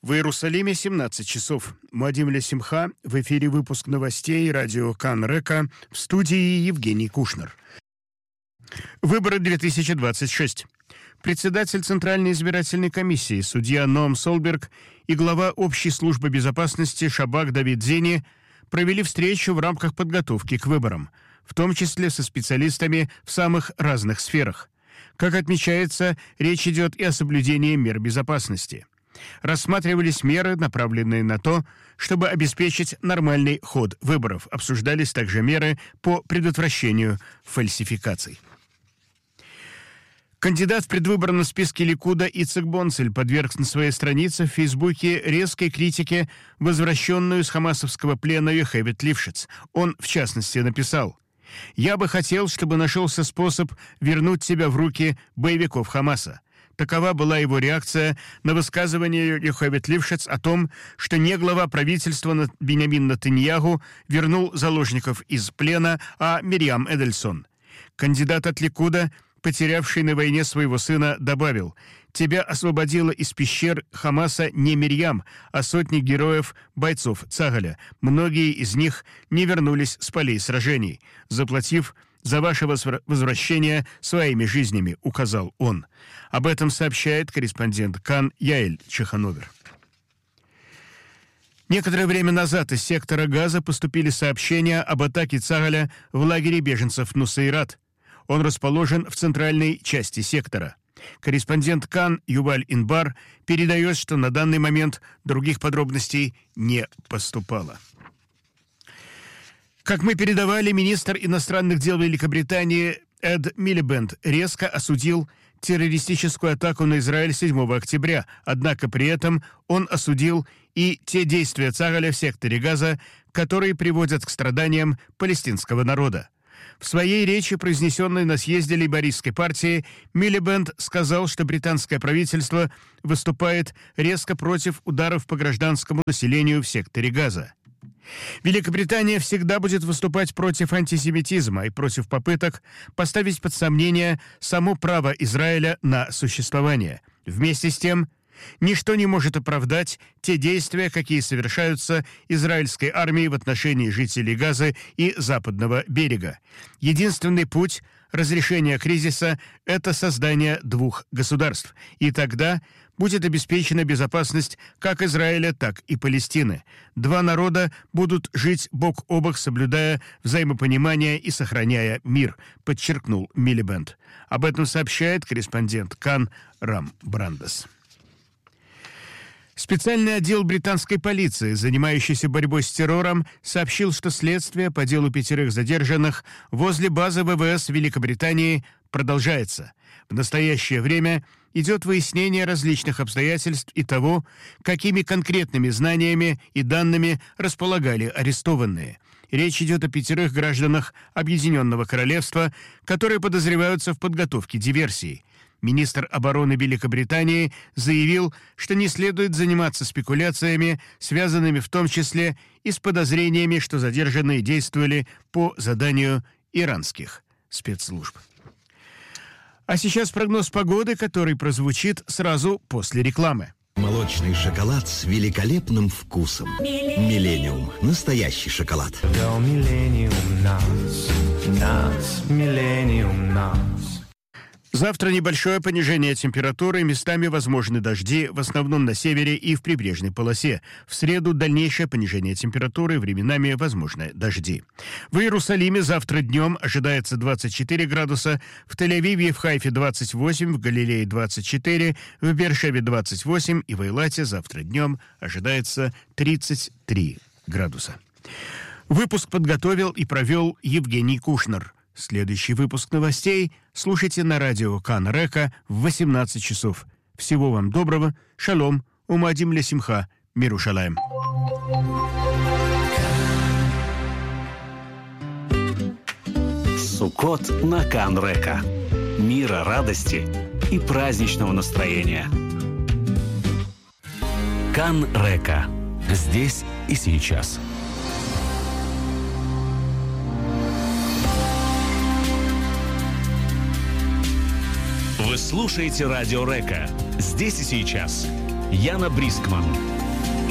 В Иерусалиме 17 часов. Муадим Лесимха. В эфире выпуск новостей радио Кан Река. В студии Евгений Кушнер. Выборы 2026. Председатель Центральной избирательной комиссии, судья Ноам Солберг и глава общей службы безопасности Шабак Давид Зени провели встречу в рамках подготовки к выборам, в том числе со специалистами в самых разных сферах. Как отмечается, речь идет и о соблюдении мер безопасности. Рассматривались меры, направленные на то, чтобы обеспечить нормальный ход выборов. Обсуждались также меры по предотвращению фальсификаций. Кандидат в предвыборном списке Ликуда Ицхак Бонцель подверг на своей странице в Фейсбуке резкой критике возвращенную с хамасовского плена Йохевед Лившиц. Он, в частности, написал: «Я бы хотел, чтобы нашелся способ вернуть тебя в руки боевиков Хамаса». Такова была его реакция на высказывание Йохевед Лившиц о том, что не глава правительства Биньямин Нетаньяху вернул заложников из плена, а Мирьям Эдельсон. Кандидат от Ликуда, потерявший на войне своего сына, добавил: «Тебя освободила из пещер Хамаса не Мирьям, а сотни героев, бойцов Цагаля. Многие из них не вернулись с полей сражений, заплатив за ваше возвращение своими жизнями», — указал он. Об этом сообщает корреспондент Кан Яэль Чехановер. Некоторое время назад из сектора Газа поступили сообщения об атаке Цагаля в лагере беженцев Нусейрат. Он расположен в центральной части сектора. Корреспондент Кан Юваль Инбар передает, что на данный момент других подробностей не поступало. Как мы передавали, министр иностранных дел Великобритании Эд Милибенд резко осудил террористическую атаку на Израиль 7 октября, однако при этом он осудил и те действия Цагаля в секторе Газа, которые приводят к страданиям палестинского народа. В своей речи, произнесенной на съезде лейбористской партии, Милибенд сказал, что британское правительство выступает резко против ударов по гражданскому населению в секторе Газа. Великобритания всегда будет выступать против антисемитизма и против попыток поставить под сомнение само право Израиля на существование. Вместе с тем, ничто не может оправдать те действия, какие совершаются израильской армией в отношении жителей Газы и Западного берега. Единственный путь разрешения кризиса – это создание двух государств. И тогда будет обеспечена безопасность как Израиля, так и Палестины. Два народа будут жить бок о бок, соблюдая взаимопонимание и сохраняя мир, подчеркнул Милибенд. Об этом сообщает корреспондент Кан Рам Брандес. Специальный отдел британской полиции, занимающийся борьбой с террором, сообщил, что следствие по делу 5 задержанных возле базы ВВС Великобритании продолжается. В настоящее время идет выяснение различных обстоятельств и того, какими конкретными знаниями и данными располагали арестованные. Речь идет о 5 гражданах Объединенного Королевства, которые подозреваются в подготовке диверсии. Министр обороны Великобритании заявил, что не следует заниматься спекуляциями, связанными в том числе и с подозрениями, что задержанные действовали по заданию иранских спецслужб. А сейчас прогноз погоды, который прозвучит сразу после рекламы. Молочный шоколад с великолепным вкусом. Миллениум. Настоящий шоколад. Миллениум нас, Миллениум нас. Завтра небольшое понижение температуры, местами возможны дожди, в основном на севере и в прибрежной полосе. В среду дальнейшее понижение температуры, временами возможны дожди. В Иерусалиме завтра днем ожидается 24 градуса, в Тель-Авиве и в Хайфе 28, в Галилее 24, в Беэр-Шеве 28 и в Эйлате завтра днем ожидается 33 градуса. Выпуск подготовил и провел Евгений Кушнер. Следующий выпуск новостей слушайте на радио Кан Река в 18 часов. Всего вам доброго. Шалом. Умадим лесимха. Мирушалаем. Суккот на Кан Река. Мира, радости и праздничного настроения. Кан Река. Здесь и сейчас. Вы слушаете радио Река. Здесь и сейчас. Яна Брискман.